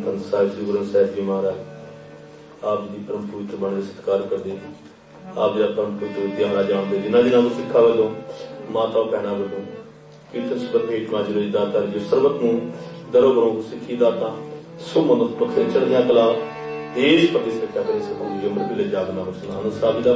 धन साहिब श्री गुरु साहिब जी महाराज आप जी परम पवित्र बाणी का सत्कार करते हैं। आप जी परम पवित्र विद्या जानते जिन्होंने जिन्होंने को सिखा वालों माता भैन वालों कीर्तन सबक भेट माजरे दाता जो सरबत को दरो बरों सिखी दाता सुमन पखे चढ़िया कला देश प्रदेश रक्षा करे सकूंगी अमृत ले जागना बसना